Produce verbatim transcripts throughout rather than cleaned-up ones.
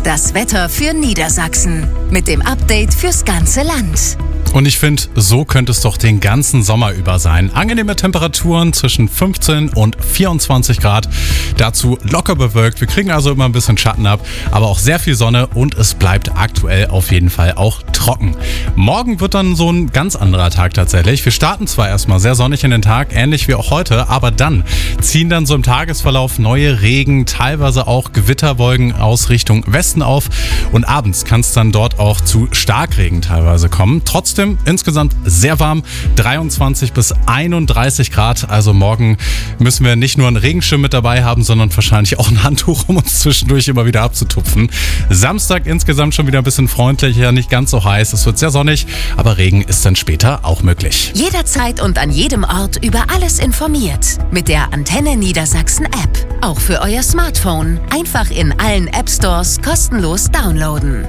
Das Wetter für Niedersachsen mit dem Update fürs ganze Land. Und ich finde, so könnte es doch den ganzen Sommer über sein. Angenehme Temperaturen zwischen fünfzehn und vierundzwanzig Grad. Dazu locker bewölkt. Wir kriegen also immer ein bisschen Schatten ab, aber auch sehr viel Sonne und es bleibt aktuell auf jeden Fall auch trocken. Morgen wird dann so ein ganz anderer Tag tatsächlich. Wir starten zwar erstmal sehr sonnig in den Tag, ähnlich wie auch heute, aber dann ziehen dann so im Tagesverlauf neue Regen, teilweise auch Gewitterwolken aus Richtung Westen auf und abends kann es dann dort auch zu Starkregen teilweise kommen. Trotzdem insgesamt sehr warm, dreiundzwanzig bis einunddreißig Grad. Also morgen müssen wir nicht nur einen Regenschirm mit dabei haben, sondern wahrscheinlich auch ein Handtuch, um uns zwischendurch immer wieder abzutupfen. Samstag insgesamt schon wieder ein bisschen freundlicher, nicht ganz so heiß. Es wird sehr sonnig, aber Regen ist dann später auch möglich. Jederzeit und an jedem Ort über alles informiert. Mit der Antenne Niedersachsen App. Auch für euer Smartphone. Einfach in allen App Stores kostenlos downloaden.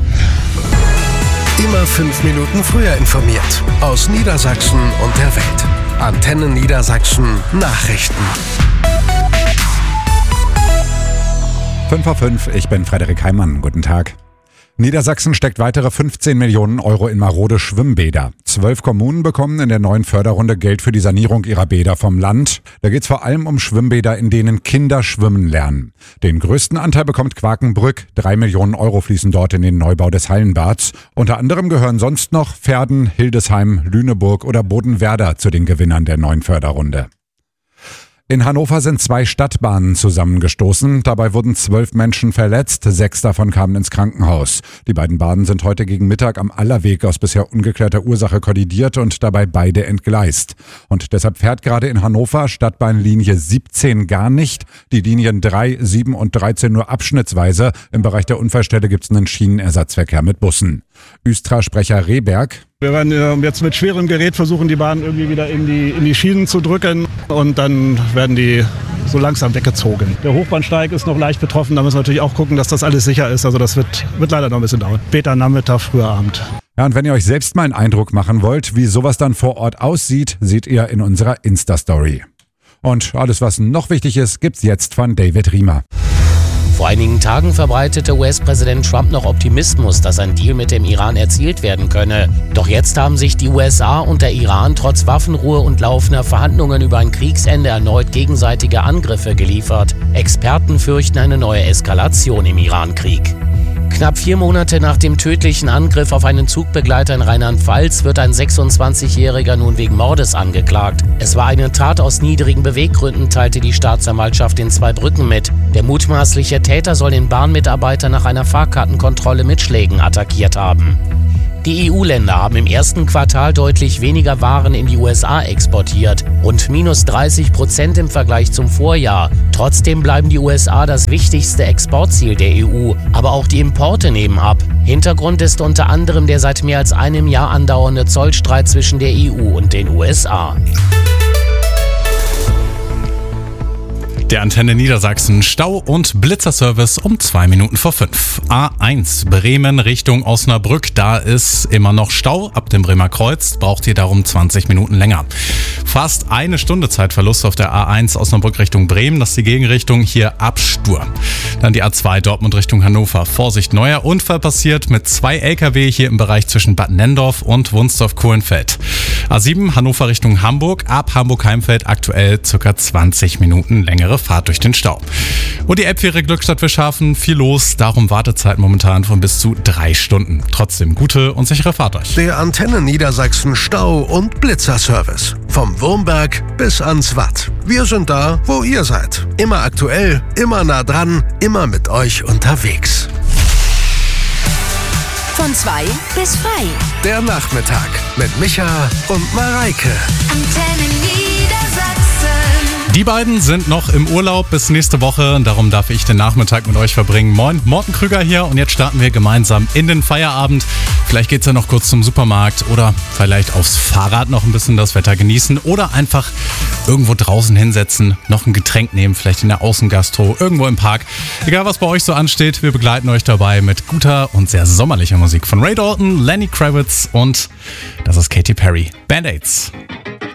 Immer fünf Minuten früher informiert. Aus Niedersachsen und der Welt. Antenne Niedersachsen Nachrichten. fünf Uhr fünf, ich bin Frederik Heimann. Guten Tag. Niedersachsen steckt weitere fünfzehn Millionen Euro in marode Schwimmbäder. Zwölf Kommunen bekommen in der neuen Förderrunde Geld für die Sanierung ihrer Bäder vom Land. Da geht es vor allem um Schwimmbäder, in denen Kinder schwimmen lernen. Den größten Anteil bekommt Quakenbrück. Drei Millionen Euro fließen dort in den Neubau des Hallenbads. Unter anderem gehören sonst noch Verden, Hildesheim, Lüneburg oder Bodenwerder zu den Gewinnern der neuen Förderrunde. In Hannover sind zwei Stadtbahnen zusammengestoßen. Dabei wurden zwölf Menschen verletzt, sechs davon kamen ins Krankenhaus. Die beiden Bahnen sind heute gegen Mittag am Allerweg aus bisher ungeklärter Ursache kollidiert und dabei beide entgleist. Und deshalb fährt gerade in Hannover Stadtbahnlinie siebzehn gar nicht, die Linien drei, sieben und dreizehn nur abschnittsweise. Im Bereich der Unfallstelle gibt es einen Schienenersatzverkehr mit Bussen. Östra-Sprecher Rehberg: Wir werden jetzt mit schwerem Gerät versuchen, die Bahn irgendwie wieder in die, in die Schienen zu drücken und dann werden die so langsam weggezogen. Der Hochbahnsteig ist noch leicht betroffen, da müssen wir natürlich auch gucken, dass das alles sicher ist. Also das wird, wird leider noch ein bisschen dauern. Später Nachmittag, früher Abend. Ja, und wenn ihr euch selbst mal einen Eindruck machen wollt, wie sowas dann vor Ort aussieht, seht ihr in unserer Insta-Story. Und alles, was noch wichtig ist, gibt's jetzt von David Riemer. Vor einigen Tagen verbreitete U S-Präsident Trump noch Optimismus, dass ein Deal mit dem Iran erzielt werden könne. Doch jetzt haben sich die U S A und der Iran trotz Waffenruhe und laufender Verhandlungen über ein Kriegsende erneut gegenseitige Angriffe geliefert. Experten fürchten eine neue Eskalation im Iran-Krieg. Knapp vier Monate nach dem tödlichen Angriff auf einen Zugbegleiter in Rheinland-Pfalz wird ein sechsundzwanzigjähriger nun wegen Mordes angeklagt. Es war eine Tat aus niedrigen Beweggründen, teilte die Staatsanwaltschaft in Zweibrücken mit. Der mutmaßliche Täter soll den Bahnmitarbeiter nach einer Fahrkartenkontrolle mit Schlägen attackiert haben. Die E U-Länder haben im ersten Quartal deutlich weniger Waren in die U S A exportiert, rund minus dreißig Prozent im Vergleich zum Vorjahr. Trotzdem bleiben die U S A das wichtigste Exportziel der E U, aber auch die Importe nehmen ab. Hintergrund ist unter anderem der seit mehr als einem Jahr andauernde Zollstreit zwischen der E U und den U S A. Der Antenne Niedersachsen Stau- und Blitzerservice um zwei Minuten vor fünf. A eins Bremen Richtung Osnabrück, da ist immer noch Stau. Ab dem Bremer Kreuz braucht ihr darum zwanzig Minuten länger. Fast eine Stunde Zeitverlust auf der A eins Osnabrück Richtung Bremen, das ist die Gegenrichtung, hier Abstur. Dann die A zwei Dortmund Richtung Hannover. Vorsicht, neuer Unfall passiert mit zwei L K W hier im Bereich zwischen Bad Nenndorf und Wunsdorf-Kohlenfeld. A sieben Hannover Richtung Hamburg, ab Hamburg-Heimfeld aktuell ca. zwanzig Minuten längere Fahrt durch den Stau. Und die App für Ihre Glückstadt Wischhafen, viel los, darum Wartezeit momentan von bis zu drei Stunden. Trotzdem gute und sichere Fahrt euch. Der Antenne Niedersachsen Stau- und Blitzerservice. Vom Wurmberg bis ans Watt. Wir sind da, wo ihr seid. Immer aktuell, immer nah dran, immer mit euch unterwegs. Von zwei bis frei. Der Nachmittag mit Micha und Mareike. Antenne Niedersachsen. Die beiden sind noch im Urlaub bis nächste Woche. Darum darf ich den Nachmittag mit euch verbringen. Moin, Morten Krüger hier und jetzt starten wir gemeinsam in den Feierabend. Vielleicht geht's ja noch kurz zum Supermarkt oder vielleicht aufs Fahrrad noch ein bisschen das Wetter genießen oder einfach irgendwo draußen hinsetzen, noch ein Getränk nehmen, vielleicht in der Außengastro, irgendwo im Park. Egal, was bei euch so ansteht, wir begleiten euch dabei mit guter und sehr sommerlicher Musik von Ray Dalton, Lenny Kravitz und das ist Katy Perry. Band-Aids.